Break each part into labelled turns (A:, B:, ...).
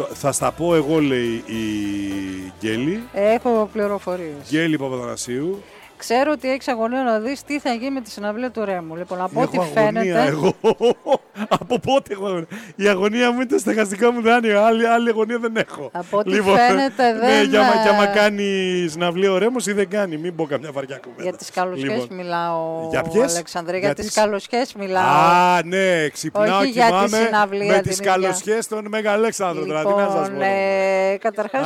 A: Θα στα πω εγώ, λέει η Γκέλη.
B: Έχω πληροφορίες.
A: Γκέλη Παπαδανασίου.
B: Ξέρω ότι έχεις αγωνία να δεις τι θα γίνει με τη συναυλία του Ρέμου. Λοιπόν, από ό,τι φαίνεται.
A: Εγώ. Από πότε έχω αγωνία? Η αγωνία μου είναι τα στεγαστικά μου δάνεια. Άλλη αγωνία δεν έχω.
B: Από ό,τι φαίνεται δεν.
A: Ναι, για άμα κάνει συναυλία ο Ρέμος ή δεν κάνει. Μην πω καμιά βαριά κουβέντα.
B: Για τις καλοσχέσεις μιλάω.
A: Για ποιες?
B: Αλεξανδρέ, για τις καλοσχέσεις μιλάω.
A: Α, ναι, ξυπνάω, κοιμάμαι με τις καλοσχέσεις των Μέγα Αλέξανδρο.
B: Λοιπόν, καταρχάς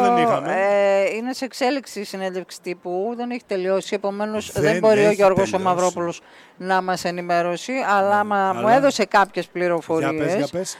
B: είναι σε εξέλιξη η συνέντευξη τύπου. Δεν έχει τελειώσει. Επομένως δεν μπορεί ο Γιώργος ο Μαυρόπουλος να μας ενημερώσει, αλλά μου έδωσε κάποιες πληροφορίες.
A: Για πες.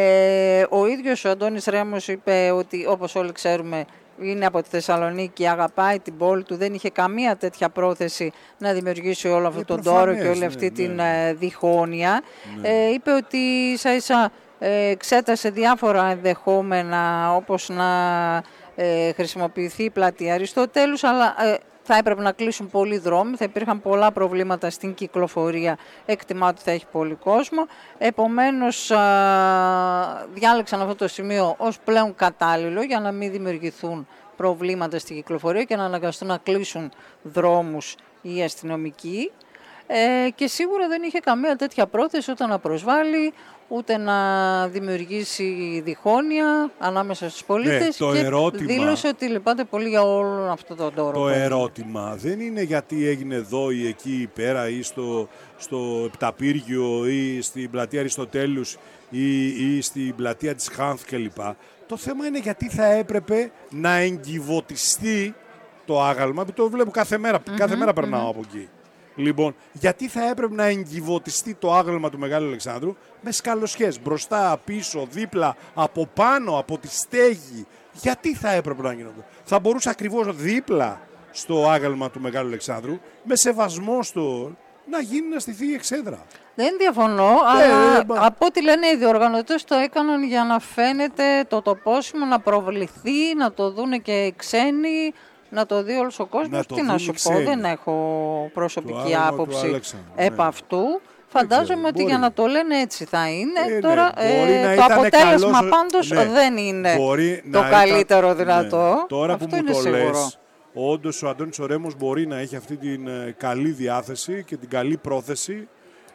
B: Ο ίδιος ο Αντώνης Ρέμος είπε ότι, όπως όλοι ξέρουμε, είναι από τη Θεσσαλονίκη, αγαπάει την πόλη του, δεν είχε καμία τέτοια πρόθεση να δημιουργήσει όλο αυτόν τον τόρο και όλη αυτή την διχόνοια. Είπε ότι ίσα-ίσα εξέτασε διάφορα ενδεχόμενα, όπως να χρησιμοποιηθεί η πλατεία Αριστοτέλους, αλλά θα έπρεπε να κλείσουν πολλοί δρόμοι, θα υπήρχαν πολλά προβλήματα στην κυκλοφορία, εκτιμά ότι θα έχει πολύ κόσμο. Επομένως, διάλεξαν αυτό το σημείο ως πλέον κατάλληλο για να μην δημιουργηθούν προβλήματα στην κυκλοφορία και να αναγκαστούν να κλείσουν δρόμους οι αστυνομικοί. Και σίγουρα δεν είχε καμία τέτοια πρόθεση ούτε να προσβάλλει, ούτε να δημιουργήσει διχόνοια ανάμεσα στους πολίτες.
A: Ναι,
B: και δήλωσε ότι λυπάται πολύ για όλο αυτό το τόρο.
A: Το ερώτημα δεν είναι γιατί έγινε εδώ ή εκεί πέρα ή στο Επταπύργιο ή στην πλατεία Αριστοτέλους ή στην πλατεία της Χάνθ κλπ. Το θέμα είναι γιατί θα έπρεπε να εγκυβωτιστεί το άγαλμα, το βλέπω κάθε μέρα, κάθε μέρα περνάω από εκεί. Λοιπόν, γιατί θα έπρεπε να εγκυβωτιστεί το άγαλμα του Μεγάλου Αλεξάνδρου με σκαλοσιές μπροστά, πίσω, δίπλα, από πάνω, από τη στέγη. Γιατί θα έπρεπε να γίνονται? Θα μπορούσε ακριβώς δίπλα στο άγαλμα του Μεγάλου Αλεξάνδρου, με σεβασμό να γίνει να στηθεί η εξέδρα.
B: Δεν διαφωνώ, αλλά από ό,τι λένε οι διοργανωτές το έκαναν για να φαίνεται το τοπόσιμο, να προβληθεί, να το δούνε και οι ξένοι, να το δει όλος ο κόσμος. Τι να σου πω, δεν έχω προσωπική άποψη επ' αυτού. Φαντάζομαι ότι για να το λένε έτσι θα είναι. Τώρα το αποτέλεσμα πάντως δεν είναι το καλύτερο δυνατό.
A: Τώρα
B: αυτό
A: που μου
B: είναι
A: το
B: σίγουρο.
A: λες, όντως ο Αντώνης ο Ρέμος μπορεί να έχει αυτή την καλή διάθεση και την καλή πρόθεση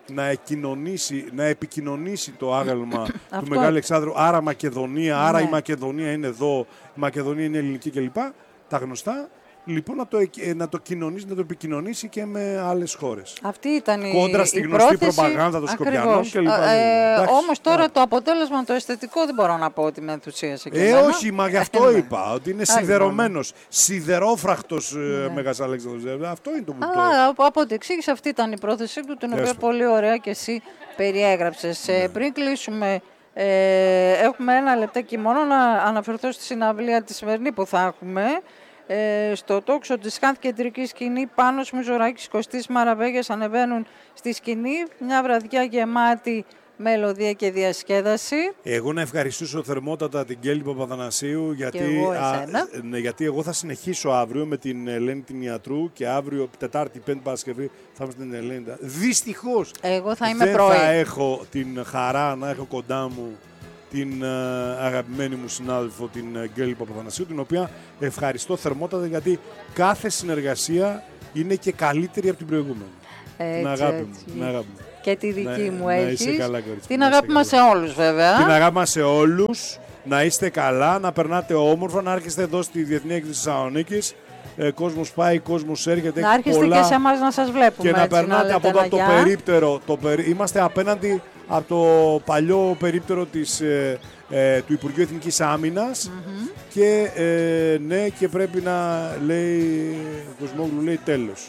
A: να επικοινωνήσει το άγαλμα του Μεγάλου Αλεξάνδρου, άρα Μακεδονία, άρα η Μακεδονία είναι εδώ, η Μακεδονία είναι ελληνική κλπ. Τα γνωστά. Λοιπόν, να το επικοινωνήσει και με άλλες χώρες.
B: Αυτή ήταν
A: κόντρα στη γνωστή προπαγάνδα των Σκοπιανών κλπ.
B: Όμως τώρα το αποτέλεσμα, το αισθητικό, δεν μπορώ να πω ότι με ενθουσίασε.
A: Όχι, μα γι' αυτό είπα, ότι είναι σιδερωμένος, σιδερόφραχτος Μέγας Αλέξανδρος. Αυτό είναι το που
B: από ό,τι εξήγησε, αυτή ήταν η πρόθεσή του, την οποία πολύ ωραία και εσύ περιέγραψες. Πριν κλείσουμε, έχουμε ένα λεπτάκι μόνο να αναφερθώ στη συναυλία τη σημερινή που θα έχουμε. Στο τόξο της Χάνθ κεντρική σκηνή, Πάνος Μιζωράκης, Κωστής Μαραβέγιας ανεβαίνουν στη σκηνή. Μια βραδιά γεμάτη μελωδία και διασκέδαση. Εγώ να ευχαριστήσω θερμότατα την Γκέλη Παπαδανασίου, γιατί εγώ θα συνεχίσω αύριο με την Ελένη την Ιατρού και αύριο Τετάρτη, Πέμπτη, Παρασκευή θα είμαι στην Ελένη. Δυστυχώς εγώ θα είμαι
A: δεν θα έχω την χαρά να έχω κοντά μου την αγαπημένη μου συνάδελφο, την Γκέλη Παπαδανασίου, την οποία ευχαριστώ θερμότατα, γιατί κάθε συνεργασία είναι και καλύτερη από την προηγούμενη. Την αγάπη μου. Και τη δική μου έχεις. Καλά, την αγάπη μας σε όλους, βέβαια. Την αγάπη μας σε όλους. Να είστε καλά, να περνάτε όμορφα, να έρχεστε εδώ στη Διεθνή Έκθεση Θεσσαλονίκης. Κόσμος πάει, κόσμος έρχεται. Να έρχεστε πολλά, και σε εμάς να σας βλέπουμε. Και να περνάτε από εδώ το περίπτερο. Είμαστε απέναντι από το παλιό περίπτερο του Υπουργείου Εθνικής Άμυνας. Και ναι, και πρέπει να λέει ο Κοσμόγλου, λέει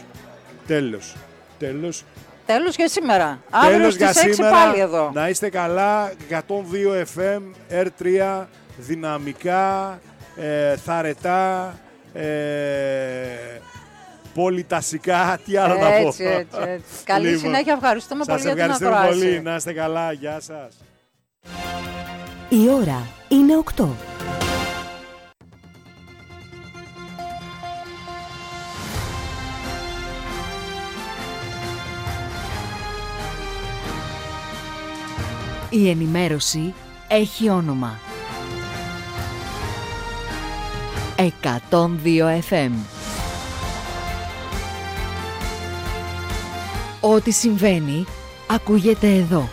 A: τέλος. Τέλος για σήμερα. Αύριο στις 6 πάλι εδώ. Να είστε καλά. 102 FM, R3, δυναμικά, θαρετά, πολυτασικά, τι άλλο να πω. Έτσι. Καλή συνέχεια, ευχαριστούμε πολύ για την ακρόαση. Σας ευχαριστούμε πολύ, να είστε καλά, γεια σας.
C: Η ώρα είναι 8. Η ενημέρωση έχει όνομα. 102 FM. Ό,τι συμβαίνει, ακούγεται εδώ.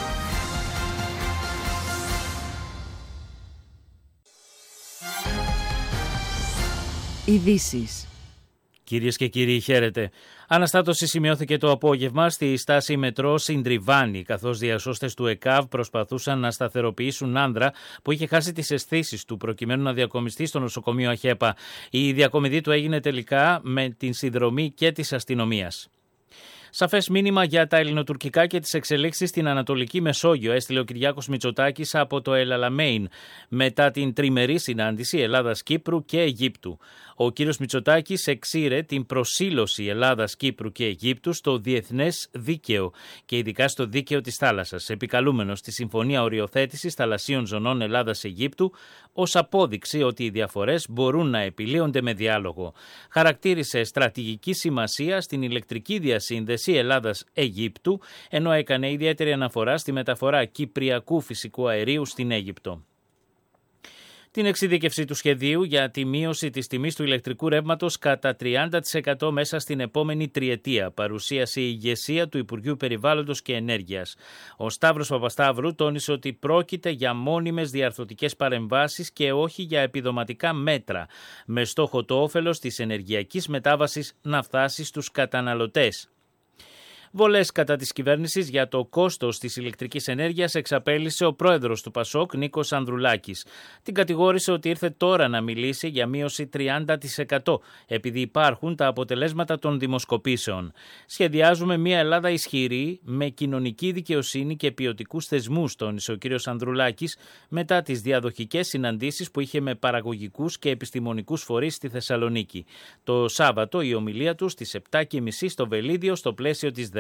C: Ειδήσεις.
D: Κυρίες και κύριοι, χαίρετε. Αναστάτωση σημειώθηκε το απόγευμα στη στάση μετρό Συντριβάνη, καθώς διασώστες του ΕΚΑΒ προσπαθούσαν να σταθεροποιήσουν άνδρα που είχε χάσει τις αισθήσεις του προκειμένου να διακομιστεί στο νοσοκομείο ΑΧΕΠΑ. Η διακομιδή του έγινε τελικά με την συνδρομή και της αστυνομίας. Σαφές μήνυμα για τα ελληνοτουρκικά και τις εξελίξεις στην Ανατολική Μεσόγειο έστειλε ο Κυριάκος Μητσοτάκης από το El Alamein μετά την τριμερή συνάντηση Ελλάδας, Κύπρου και Αιγύπτου. Ο κύριος Μητσοτάκης εξήρε την προσήλωση Ελλάδας, Κύπρου και Αιγύπτου στο διεθνές δίκαιο και ειδικά στο δίκαιο της θάλασσας, επικαλούμενος στη Συμφωνία Οριοθέτησης Θαλασσίων Ζωνών Ελλάδας-Αιγύπτου ως απόδειξη ότι οι διαφορές μπορούν να επιλύονται με διάλογο. Χαρακτήρισε στρατηγική σημασία στην ηλεκτρική διασύνδεση Ελλάδας-Αιγύπτου, ενώ έκανε ιδιαίτερη αναφορά στη μεταφορά κυπριακού φυσικού αερίου στην Αίγυπτο. Την εξειδίκευση του σχεδίου για τη μείωση της τιμής του ηλεκτρικού ρεύματος κατά 30% μέσα στην επόμενη τριετία, παρουσίασε η ηγεσία του Υπουργείου Περιβάλλοντος και Ενέργειας. Ο Σταύρος Παπασταύρου τόνισε ότι πρόκειται για μόνιμες διαρθρωτικές παρεμβάσεις και όχι για επιδοματικά μέτρα, με στόχο το όφελος της ενεργειακής μετάβασης να φτάσει στους καταναλωτές. Βολές κατά της κυβέρνησης για το κόστος της ηλεκτρικής ενέργειας εξαπέλυσε ο πρόεδρος του ΠΑΣΟΚ, Νίκος Ανδρουλάκης. Την κατηγόρησε ότι ήρθε τώρα να μιλήσει για μείωση 30% επειδή υπάρχουν τα αποτελέσματα των δημοσκοπήσεων. Σχεδιάζουμε μια Ελλάδα ισχυρή με κοινωνική δικαιοσύνη και ποιοτικούς θεσμούς, τόνισε ο κ. Ανδρουλάκης μετά τις διαδοχικές συναντήσεις που είχε με παραγωγικούς και επιστημονικούς φορείς στη Θεσσαλονίκη. Το Σάββατο η ομιλία του στις 7.30 στο Βελίδιο στο πλαίσιο της ΔΕΘ.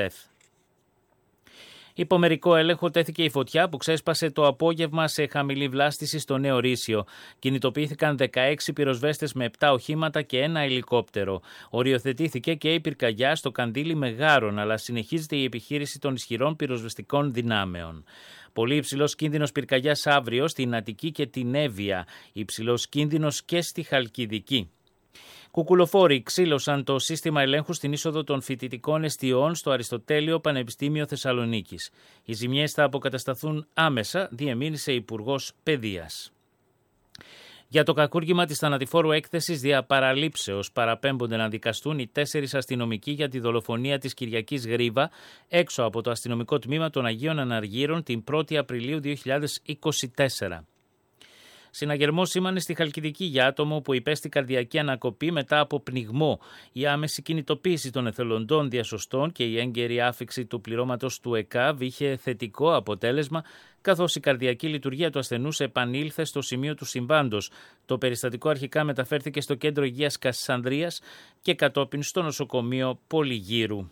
D: Υπό μερικό έλεγχο τέθηκε η φωτιά που ξέσπασε το απόγευμα σε χαμηλή βλάστηση στο Νέο Ρήσιο. Κινητοποιήθηκαν 16 πυροσβέστες με 7 οχήματα και ένα ελικόπτερο. Οριοθετήθηκε και η πυρκαγιά στο Καντήλι Μεγάρων, αλλά συνεχίζεται η επιχείρηση των ισχυρών πυροσβεστικών δυνάμεων. Πολύ υψηλός κίνδυνος πυρκαγιάς αύριο στην Αττική και την Εύβοια. Υψηλός κίνδυνος και στη Χαλκιδική. Κουκουλοφόροι ξύλωσαν το σύστημα ελέγχου στην είσοδο των φοιτητικών εστιών στο Αριστοτέλειο Πανεπιστήμιο Θεσσαλονίκης. Οι ζημιές θα αποκατασταθούν άμεσα, διεμήνυσε Υπουργός Παιδείας. Για το κακούργημα της θανατηφόρου έκθεσης δια παραλήψεως παραπέμπονται να δικαστούν οι 4 αστυνομικοί για τη δολοφονία της Κυριακής Γρίβα έξω από το αστυνομικό τμήμα των Αγίων Αναργύρων την 1η Απριλίου 2024. Συναγερμός σήμανε στη Χαλκιδική για άτομο που υπέστη καρδιακή ανακοπή μετά από πνιγμό. Η άμεση κινητοποίηση των εθελοντών διασωστών και η έγκαιρη άφιξη του πληρώματος του ΕΚΑΒ είχε θετικό αποτέλεσμα, καθώς η καρδιακή λειτουργία του ασθενούς επανήλθε στο σημείο του συμβάντος. Το περιστατικό αρχικά μεταφέρθηκε στο Κέντρο Υγείας Κασανδρίας και κατόπιν στο νοσοκομείο Πολυγύρου.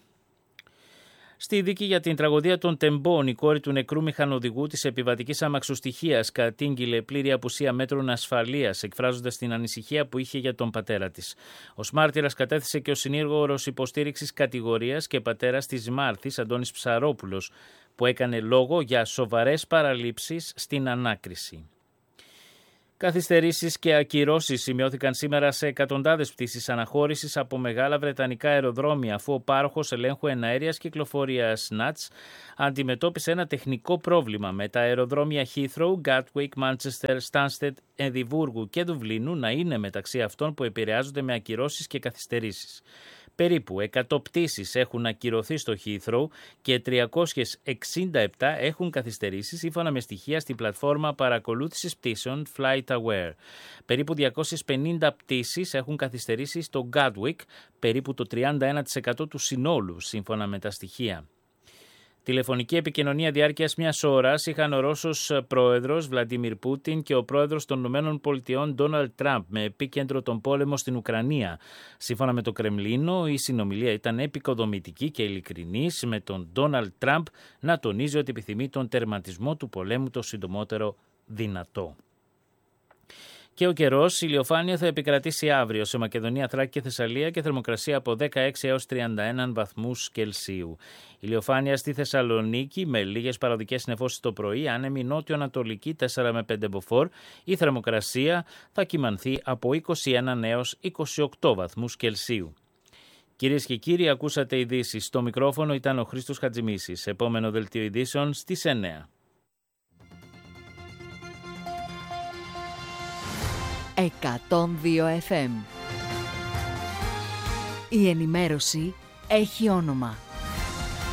D: Στη δίκη για την τραγωδία των Τεμπών, η κόρη του νεκρού μηχανοδηγού της επιβατικής αμαξοστοιχείας κατήγγειλε πλήρη απουσία μέτρων ασφαλείας, εκφράζοντας την ανησυχία που είχε για τον πατέρα της. Ως μάρτυρας κατέθεσε και ο συνήγορος υποστήριξης κατηγορίας και πατέρας της Μάρθης, Αντώνης Ψαρόπουλος, που έκανε λόγο για σοβαρές παραλήψεις στην ανάκριση. Καθυστερήσεις και ακυρώσεις σημειώθηκαν σήμερα σε εκατοντάδες πτήσεις αναχώρησης από μεγάλα βρετανικά αεροδρόμια, αφού ο πάροχος ελέγχου εναέριας κυκλοφορίας NATS αντιμετώπισε ένα τεχνικό πρόβλημα με τα αεροδρόμια Heathrow, Gatwick, Manchester, Stansted, Εδιμβούργου και Δουβλίνου να είναι μεταξύ αυτών που επηρεάζονται με ακυρώσεις και καθυστερήσεις. Περίπου 100 πτήσεις έχουν ακυρωθεί στο Heathrow και 367 έχουν καθυστερήσει σύμφωνα με στοιχεία στην πλατφόρμα παρακολούθησης πτήσεων FlightAware. Περίπου 250 πτήσεις έχουν καθυστερήσει στο Gatwick, περίπου το 31% του συνόλου σύμφωνα με τα στοιχεία. Τηλεφωνική επικοινωνία διάρκειας μιας ώρας είχαν ο Ρώσος πρόεδρος Βλαντίμιρ Πούτιν και ο πρόεδρος των ΗΠΑ Ντόναλντ Τραμπ με επίκεντρο τον πόλεμο στην Ουκρανία. Σύμφωνα με το Κρεμλίνο, η συνομιλία ήταν επικοδομητική και ειλικρινής, με τον Ντόναλντ Τραμπ να τονίζει ότι επιθυμεί τον τερματισμό του πολέμου το συντομότερο δυνατό. Και ο καιρός, ηλιοφάνεια θα επικρατήσει αύριο σε Μακεδονία, Θράκη και Θεσσαλία και θερμοκρασία από 16 έως 31 βαθμούς Κελσίου. Ηλιοφάνεια στη Θεσσαλονίκη με λίγες παροδικές νεφώσεις το πρωί, άνεμη νότιο-ανατολική 4 με 5 μποφόρ. Η θερμοκρασία θα κυμανθεί από 21 έως 28 βαθμούς Κελσίου. Κυρίες και κύριοι, ακούσατε ειδήσεις. Στο μικρόφωνο ήταν ο Χρήστος Χατζημίσης. Επόμενο δελτίο ειδήσεων στις 9.
C: 102 FM. Η ενημέρωση έχει όνομα.